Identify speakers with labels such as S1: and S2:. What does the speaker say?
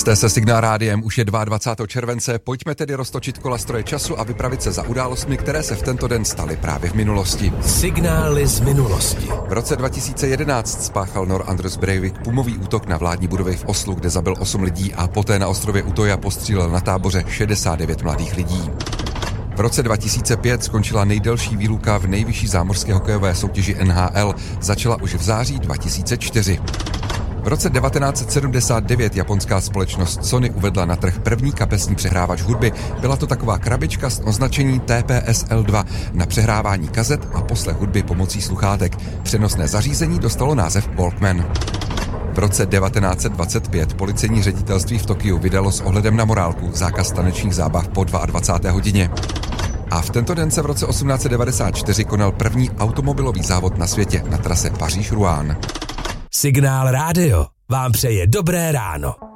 S1: Jste se Signál rádiem, už je 22. července, pojďme tedy roztočit kola stroje času a vypravit se za událostmi, které se v tento den staly právě v minulosti.
S2: Signály z minulosti.
S1: V roce 2011 spáchal Nor Anders Breivik pumový útok na vládní budovy v Oslu, kde zabil 8 lidí a poté na ostrově Utoja postřílel na táboře 69 mladých lidí. V roce 2005 skončila nejdelší výluka v nejvyšší zámořské hokejové soutěži NHL, začala už v září 2004. V roce 1979 japonská společnost Sony uvedla na trh první kapesní přehrávač hudby. Byla to taková krabička s označením TPS-L2 na přehrávání kazet a poslech hudby pomocí sluchátek. Přenosné zařízení dostalo název Walkman. V roce 1925 policejní ředitelství v Tokiu vydalo s ohledem na morálku zákaz tanečních zábav po 22. hodině. A v tento den se v roce 1894 konal první automobilový závod na světě na trase Paříž-Rouen.
S2: Signál rádio vám přeje dobré ráno.